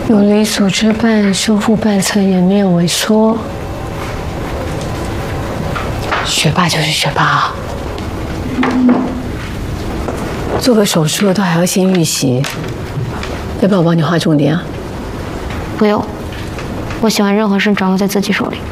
有离组织瓣修复瓣侧颜面萎缩。学霸就是学霸啊！做个手术都还要先预习，要不要我帮你画重点啊？ 不用，我喜欢任何事掌握在自己手里。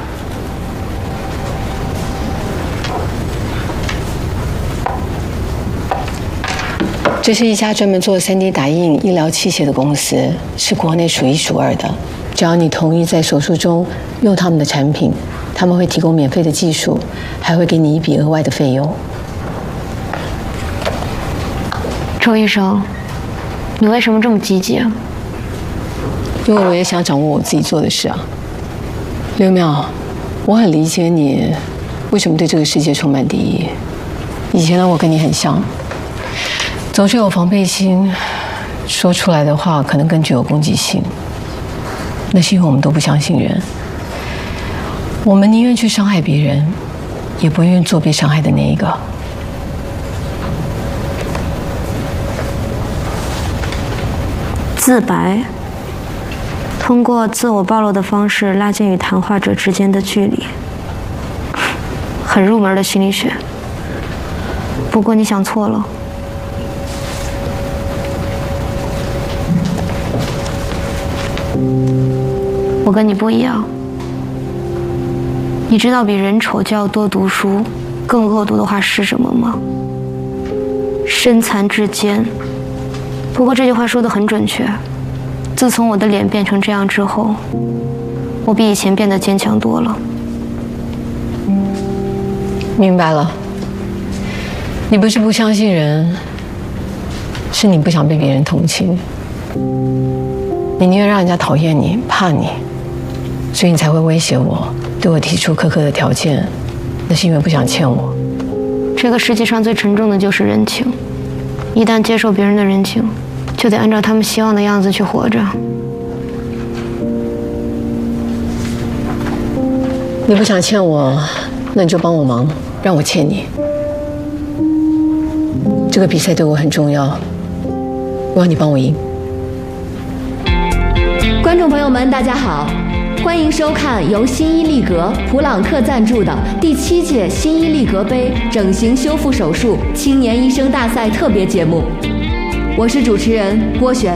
这是一家专门做3D 打印医疗器械的公司，是国内数1数2的。只要你同意在手术中用他们的产品，他们会提供免费的技术，还会给你一笔额外的费用。 周医生，你为什么这么积极啊？ 因为我也想掌握我自己做的事啊。刘淼，我很理解你为什么对这个世界充满敌意。以前的我跟你很像。总是有防备心，说出来的话可能更具有攻击性。那是因为我们都不相信人，我们宁愿去伤害别人，也不愿意做被伤害的那一个。 自白，通过自我暴露的方式拉近与谈话者之间的距离，很入门的心理学。不过你想错了。我跟你不一样，你知道比人丑就要多读书更恶毒的话是什么吗？身残志坚。不过这句话说得很准确，自从我的脸变成这样之后，我比以前变得坚强多了。 明白了，你不是不相信人，是你不想被别人同情。你宁愿让人家讨厌你、怕你，所以你才会威胁我，对我提出苛刻的条件，那是因为不想欠我。 这个世界上最沉重的就是人情，一旦接受别人的人情，就得按照他们希望的样子去活着。 你不想欠我，那你就帮我忙，让我欠你。这个比赛对我很重要，我要你帮我赢。 观众朋友们，大家好，欢迎收看由新伊利格普朗克赞助的第7届新伊利格杯整形修复手术青年医生大赛特别节目，我是主持人郭璇。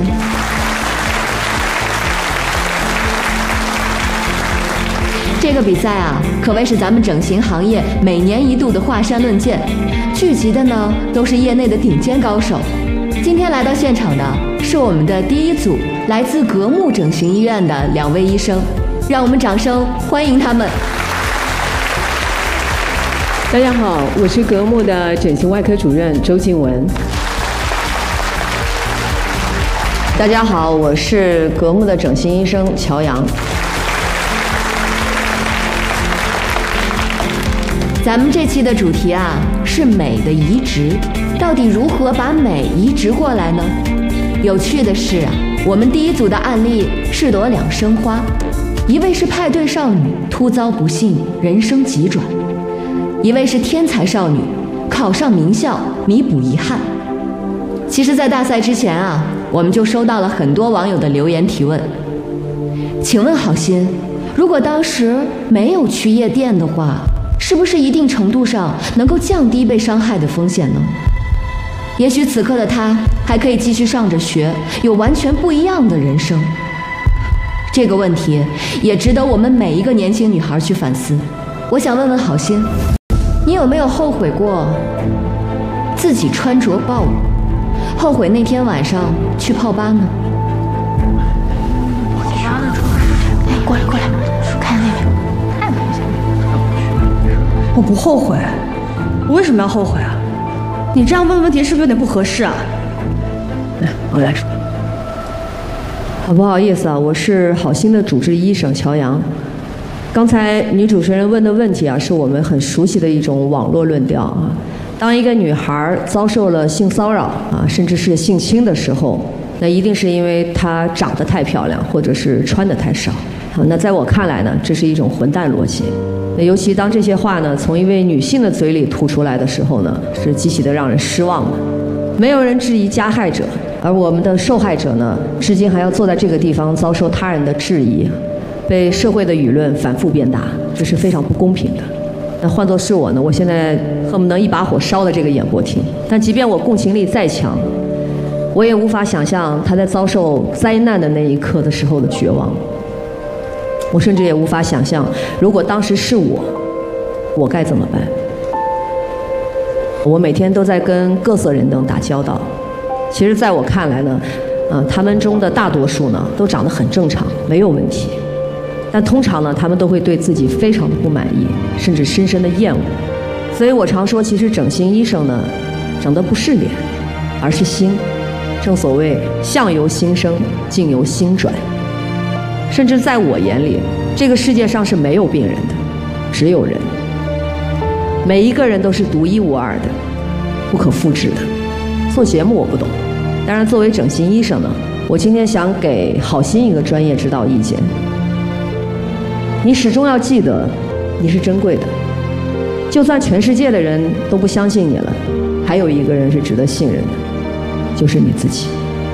这个比赛啊，可谓是咱们整形行业每年一度的华山论剑，聚集的呢都是业内的顶尖高手。今天来到现场的是我们的第一组来自格木整形医院的2位医生，让我们掌声欢迎他们。 大家好，我是格木的整形外科主任周静雯。 大家好，我是格木的整形医生乔阳。 咱们这期的主题啊是美的移植，到底如何把美移植过来呢？有趣的是啊，我们第一组的案例是朵2生花，一位是派对少女，突遭不幸，人生急转；一位是天才少女，考上名校，弥补遗憾。其实，在大赛之前啊，我们就收到了很多网友的留言提问。请问好心，如果当时没有去夜店的话，是不是一定程度上能够降低被伤害的风险呢？也许此刻的他还可以继续上着学，有完全不一样的人生。这个问题也值得我们每一个年轻女孩去反思。我想问问好心，你有没有后悔过自己穿着暴露，后悔那天晚上去泡吧呢？ 哎，过来，看那边。 我不后悔，我为什么要后悔啊？你这样问问题是不是有点不合适啊？ 我来说。不好意思啊，我是好心的主治医生乔阳。刚才女主持人问的问题啊，是我们很熟悉的一种网络论调啊。当一个女孩遭受了性骚扰啊，甚至是性侵的时候，那一定是因为她长得太漂亮，或者是穿得太少。那在我看来呢，这是一种混蛋逻辑。那尤其当这些话呢从一位女性的嘴里吐出来的时候呢，是极其的让人失望的。没有人质疑加害者， 而我们的受害者呢，至今还要坐在这个地方遭受他人的质疑，被社会的舆论反复鞭打，这是非常不公平的。那换作是我呢，我现在恨不能一把火烧了这个演播厅。但即便我共情力再强，我也无法想象他在遭受灾难的那一刻的时候的绝望。我甚至也无法想象，如果当时是我该怎么办？我每天都在跟各色人等打交道。其实在我看来呢，他们中的大多数呢都长得很正常，没有问题。但通常呢，他们都会对自己非常的不满意，甚至深深的厌恶。所以我常说，其实整形医生呢，整的不是脸，而是心。正所谓相由心生，境由心转。甚至在我眼里，这个世界上是没有病人的，只有人。每一个人都是独一无二的，不可复制的。做节目我不懂，当然作为整形医生呢，我今天想给郝鑫一个专业指导意见。你始终要记得，你是珍贵的。就算全世界的人都不相信你了，还有一个人是值得信任的，就是你自己。